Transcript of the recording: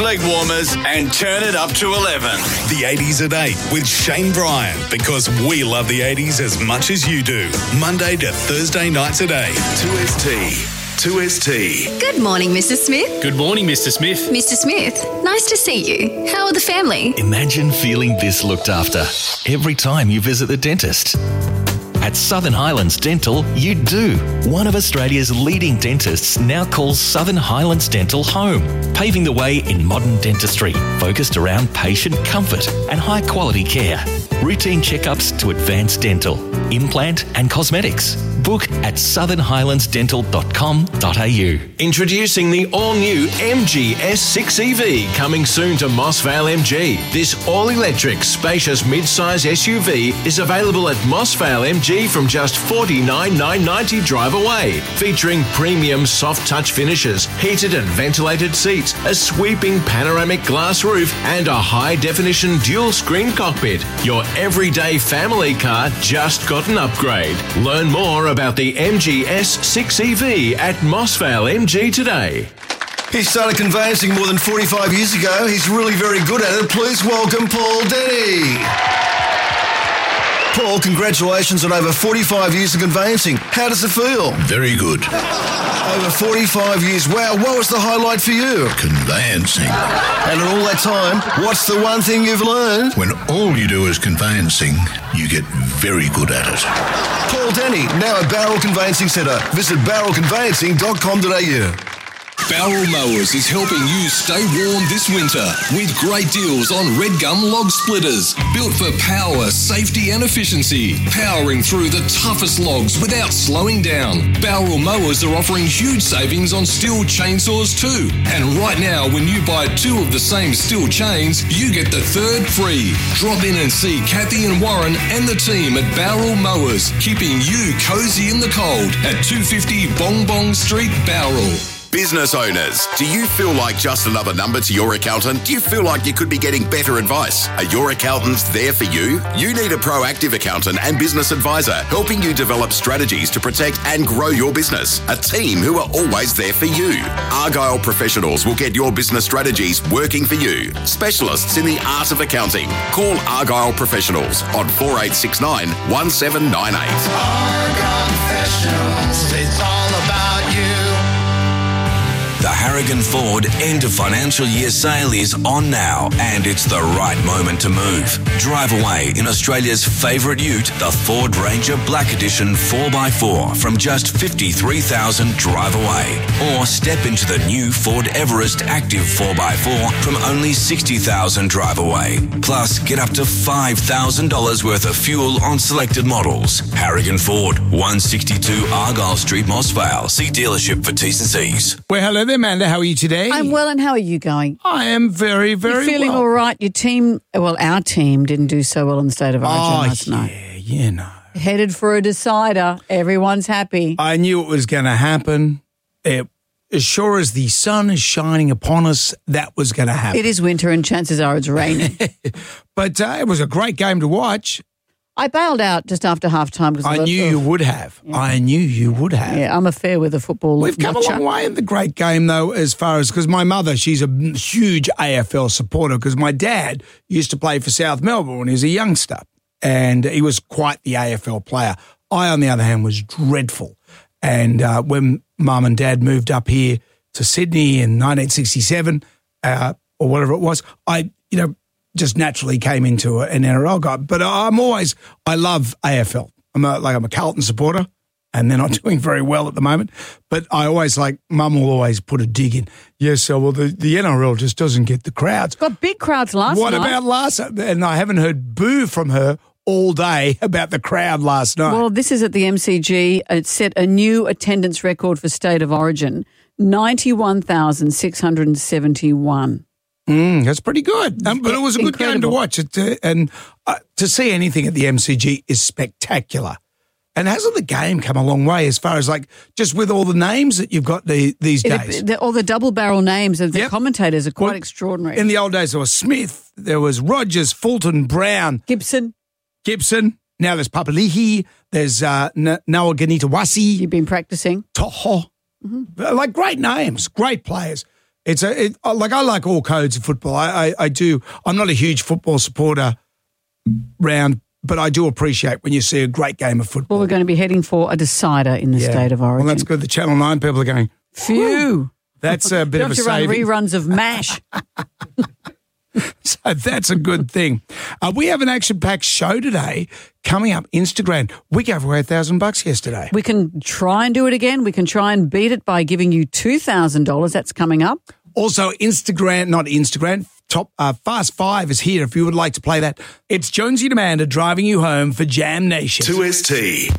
leg warmers and turn it up to 11. The 80s at 8 with Shane Bryan, because we love the 80s as much as you do. Monday to Thursday nights at 8. 2ST. Good morning, Mr. Smith. Good morning, Mr. Smith. Mr. Smith, nice to see you. How are the family? Imagine feeling this looked after every time you visit the dentist. At Southern Highlands Dental, you do. One of Australia's leading dentists now calls Southern Highlands Dental home, paving the way in modern dentistry, focused around patient comfort and high-quality care. Routine checkups to advanced dental, implant and cosmetics. Book at southernhighlandsdental.com.au. Introducing the all-new MG S6 EV, coming soon to Moss Vale MG. This all-electric, spacious mid-size SUV is available at Moss Vale MG from just $49,990 drive away, featuring premium soft touch finishes, heated and ventilated seats, a sweeping panoramic glass roof, and a high-definition dual-screen cockpit. Your everyday family car just got an upgrade. Learn more about the MG S6 EV at Moss Vale MG today. He started conveyancing more than 45 years ago. He's really very good at it. Please welcome Paul Denny. Paul, congratulations on over 45 years of conveyancing. How does it feel? Very good. Over 45 years. Wow, what was the highlight for you? Conveyancing. And in all that time, what's the one thing you've learned? When all you do is conveyancing, you get very good at it. Paul Denny, now at Barrel Conveyancing Centre. Visit barrelconveyancing.com.au. Barrel Mowers is helping you stay warm this winter with great deals on red gum log splitters. Built for power, safety and efficiency. Powering through the toughest logs without slowing down. Barrel Mowers are offering huge savings on steel chainsaws too. And right now, when you buy two of the same steel chains, you get the third free. Drop in and see Kathy and Warren and the team at Barrel Mowers, keeping you cozy in the cold at 250 Bong Bong Street, Barrel. Business owners, do you feel like just another number to your accountant? Do you feel like you could be getting better advice? Are your accountants there for you? You need a proactive accountant and business advisor helping you develop strategies to protect and grow your business. A team who are always there for you. Argyle Professionals will get your business strategies working for you. Specialists in the art of accounting. Call Argyle Professionals on 4869 1798. Argyle Professionals, it's all about you. The Harrigan Ford end of financial year sale is on now, and it's the right moment to move. Drive away in Australia's favourite ute, the Ford Ranger Black Edition 4x4 from just $53,000 drive away. Or step into the new Ford Everest Active 4x4 from only $60,000 drive away. Plus, get up to $5,000 worth of fuel on selected models. Harrigan Ford, 162 Argyle Street, Moss Vale. See dealership for T's and C's. Well, hello there, Amanda. How are you today? I'm well, and how are you going? I am very, very You're feeling well. all right? Your team, well, our team didn't do so well in the State of Origin last night. You know. Headed for a decider. Everyone's happy. I knew it was going to happen. As sure as the sun is shining upon us, that was going to happen. It is winter, and chances are it's raining. But it was a great game to watch. I bailed out just after half-time. I knew you would have. Yeah. I knew you would have. Yeah, I'm a fair weather football We've come a long way in the great game, though, as far as, because my mother, she's a huge AFL supporter, because my dad used to play for South Melbourne when he was a youngster, and he was quite the AFL player. I, on the other hand, was dreadful. And when Mum and Dad moved up here to Sydney in 1967, or whatever it was, I just naturally came into an NRL guy. But I love AFL. I'm a Carlton supporter, and they're not doing very well at the moment. But I always Mum will always put a dig in. Yes, so well, the NRL just doesn't get the crowds. Got big crowds last night. What about last night? And I haven't heard boo from her all day about the crowd last night. Well, this is at the MCG. It set a new attendance record for State of Origin, 91,671. That's pretty good. But it was a good game to watch. And to see anything at the MCG is spectacular. And hasn't the game come a long way as far as just with all the names that you've got these days? All the double barrel names of the commentators are quite extraordinary. In the old days, there was Smith, there was Rogers, Fulton, Brown. Gibson. Now there's Papali'i. There's Noah Ganitawasi. You've been practicing. Toho. Mm-hmm. Great names, great players. I like all codes of football. I do. I'm not a huge football supporter but I do appreciate when you see a great game of football. Well, we're going to be heading for a decider in the State of Origin. Well, that's good. The Channel 9 people are going, phew. That's a bit of a saving. You run reruns of MASH. So that's a good thing. We have an action-packed show today coming up. Instagram. We gave away $1,000 yesterday. We can try and do it again. We can try and beat it by giving you $2,000. That's coming up. Also, top Fast 5 is here if you would like to play that. It's Jonesy and Amanda driving you home for Jam Nation. 2ST.